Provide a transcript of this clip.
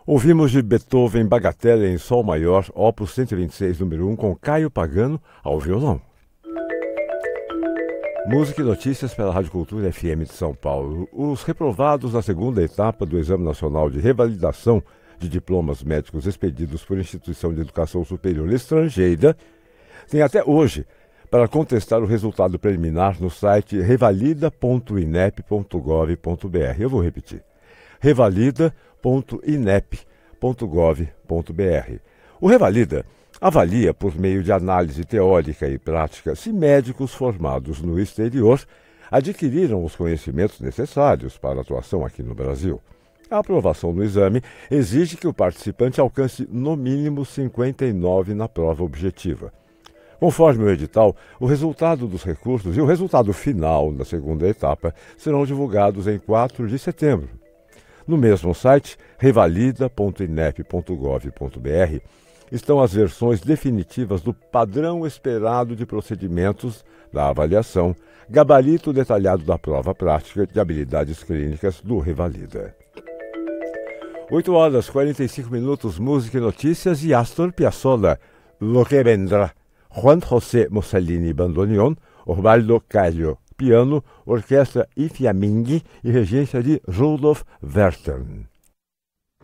Ouvimos de Beethoven Bagatelle em Sol Maior, Opus 126, número 1, com Caio Pagano ao violão. Música e notícias pela Rádio Cultura FM de São Paulo. Os reprovados na segunda etapa do Exame Nacional de Revalidação de Diplomas Médicos expedidos por instituição de educação superior estrangeira têm até hoje para contestar o resultado preliminar no site revalida.inep.gov.br. Eu vou repetir. revalida.inep.gov.br. O Revalida avalia, por meio de análise teórica e prática, se médicos formados no exterior adquiriram os conhecimentos necessários para a atuação aqui no Brasil. A aprovação do exame exige que o participante alcance no mínimo 59 na prova objetiva. Conforme o edital, o resultado dos recursos e o resultado final da segunda etapa serão divulgados em 4 de setembro. No mesmo site, revalida.inep.gov.br, estão as versões definitivas do padrão esperado de procedimentos da avaliação, gabarito detalhado da prova prática de habilidades clínicas do Revalida. 8h45, música e notícias, e Astor Piazzolla, Lo que vendrá, Juan José Mussolini, bandoneon, Osvaldo Callo, piano, orquestra Ifiamingi e regência de Rudolf Wertern.